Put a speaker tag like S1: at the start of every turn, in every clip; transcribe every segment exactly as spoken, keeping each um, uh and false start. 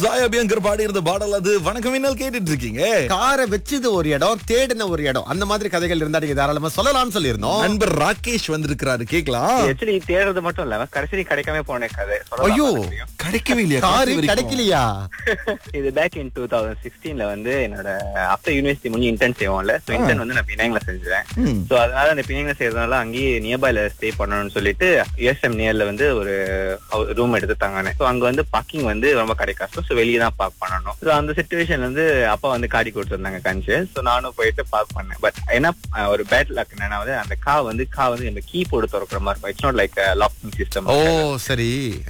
S1: ஜாயபியங்கர் பாடி இருந்த பாடல் அது. வணக்கம், என்ன கேட்டுட்டு இருக்கீங்க?
S2: காரை வச்சது ஒரு இடம், தேடின ஒரு இடம், அந்த மாதிரி கதைகள் இருந்தா நீங்க தாராளமா சொல்லலாம்னு சொல்லியிருந்தோம்.
S1: நண்பர் ராகேஷ் வந்திருக்கிறாரு, கேக்கலாம்.
S3: ஆக்சுவலி தேடுறது மட்டும் இல்ல, கடைசி கிடைக்காம போன கதை.
S2: ஐயோ,
S1: கிடைக்கவே இல்லையா?
S2: காரு கிடைக்கலையா?
S3: இது பேக் இன் டூ தௌசண்ட் சிக்ஸ்டீன்ல வந்து என்னோட ஆஃப்டர் யூனிவர்சிட்டி முடிஞ்சு இன்டர்ன் செய்வோம்ல, சோ இன்டர்ன் வந்து நான் பினாங்ல செஞ்சேன். சோ அதனால அந்த பினாங்ல செய்யறதுனால அங்கேயே நியர்பைல ஸ்டே பண்ணணும்னு சொல்லிட்டு யூஎஸ்எம் நியர்ல வந்து ஒரு ரூம் எடுத்து தங்கினேன். சோ அங்க வந்து பார்க்கிங் வந்து ரொம்ப கிடை கஷ்டம். சோ வெளியே தான் பார்க் பண்ணணும். சோ அந்த சிச்சுவேஷன்ல வந்து அப்பா வந்து காடி கொடுத்துருந்தாங்க கஞ்சி. சோ நானும் போயிட்டு பார்க் பண்ணேன். பட் என்ன ஒரு பேட் லக் என்னன்னா வந்து அந்த கா வந்து கா வந்து நம்ம கீ போட்டு திறக்கிற மாதிரி இருக்கும். It's not like locking system.
S2: ஓ சரி.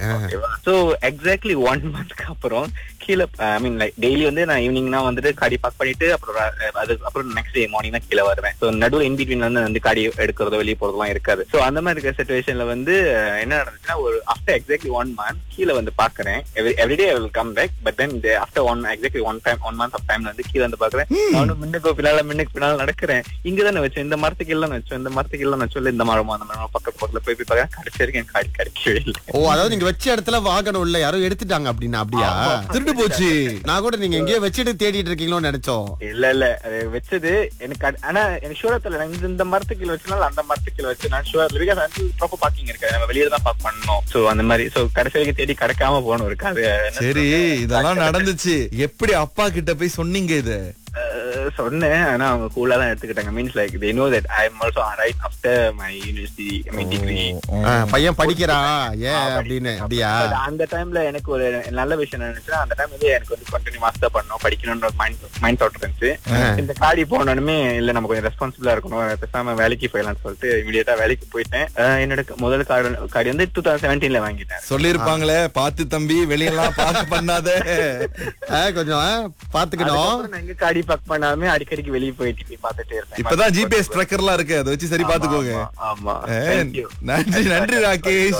S3: சோ எக்ஸாக்ட்லி ஒன் மந்த்க்கு அப்புறம் கீழே ஐ மீன் லைக் டெய்லி வந்து நான் ஈவினிங்னா வந்துட்டு காடி பார்க் பண்ணிட்டு அப்புறம் அது அப்புறம் நெக்ஸ்ட் டே மார்னிங் தான் கீழே வருவேன். ஸோ நடுவில் இன் பிட்வீன்ல வந்து வந்து காடி எடுக்கிறதோ வெளியே போறதுலாம் இருக்காது. ஸோ அந்த மாதிரி இருக்கிற சிச்சுவேஷன்ல வந்து என்ன நடந்துச்சுன்னா, ஒரு ஆஃப்டர் எக்ஸாக்ட்லி ஒன் மந்த் கீழே வந்து பாக்குறேன். Everyday I will come back. But then after one exactly one time one month of டைம்ல வந்து கீழே வந்து பாக்குறேன். நானும் மின்னுக்கு பின்னால மின்னுக்கு பின்னால நடக்கிறேன். இங்க தானே வச்சேன், இந்த மரத்துக்கு எல்லாம் வச்சோம், இந்த மரத்துக்கு எல்லாம் வச்சோம், இந்த மரமா அந்த மரம் பக்கத்து பக்கத்துல போய் போய் பாக்குறேன். கடைசி வரைக்கும் என் காடி கிடைக்கவே இல்லை.
S2: ஓ, அதாவது நீங்க வச்ச இடத்துல வாகனம் இல்ல, யாரோ எடுத்துட்டாங்க அப்படின்னா? அப்படியா?
S1: திருட்டு போச்சு.
S2: நான் கூட நீங்க எங்கேயோ வச்சுட்டு தேடிட்டு இருக்கீங்களோன்னு நினைச்சோம்.
S3: இல்ல இல்ல, அது வச்சது எனக்கு. ஆனா எனக்கு ஷூரா தெரியல, இந்த இந்த மரத்துக்கு வச்சனால அந்த மரத்துக்கு வச்சு நான் ஷூரா ப்ராப்பர் பார்க்கிங் இருக்காது, நம்ம வெளியே தான் பார்க் பண்ணணும். சோ அந்த மாதிரி சோ கடைசி வரைக்கும் தேடி கிடைக்காம போகணும் இருக்காது.
S1: சரி, இதெல்லாம் நடந்துச்சு. எப்படி அப்பா கிட்ட போய் சொன்னீங்க இத?
S3: சொன்னேன், ஆனா அவங்க கூலா தான் எடுத்துக்கிட்டாங்க. Means like they know that I am also right after my university I mean degree.
S2: பையன் படிக்கிறான் ஏன் அப்படின்னு. அப்படியா?
S3: அந்த டைம்ல எனக்கு ஒரு நல்ல விஷயம் என்னன்னா, அந்த டைம் வந்து எனக்கு வந்து கண்டினியூ மாஸ்டர் பண்ணணும், படிக்கணும்ன்ற மைண்ட் மைண்ட் தாட் இருந்துச்சு. இந்த காடி போனோடனே இல்ல நம்ம கொஞ்சம் ரெஸ்பான்சிபிளா இருக்கணும், பேசாம வேலைக்கு போயிடலாம்னு சொல்லிட்டு இமீடியட்டா வேலைக்கு போயிட்டேன். என்னோட முதல் கார்டு காடி வந்து டூ தௌசண்ட் செவன்டீன்ல வாங்கிட்டேன்.
S1: சொல்லிருப்பாங்களே, பாத்து தம்பி வெளியெல்லாம் பார்க் பண்ணாத,
S2: கொஞ்சம் பாத்துக்கணும்.
S3: எங்க காடி பார்க் பண்ணாம அடிக்கடிக்கு வெளியே போயிட்டு போய் பார்த்துட்டே இருப்பேன்.
S1: இப்பதான் ஜிபிஎஸ் ட்ராக்கர்லாம் இருக்கு, அதை வச்சு சரி பாத்துக்கோங்க.
S3: ஆமா,
S1: நன்றி நன்றி ராகேஷ்.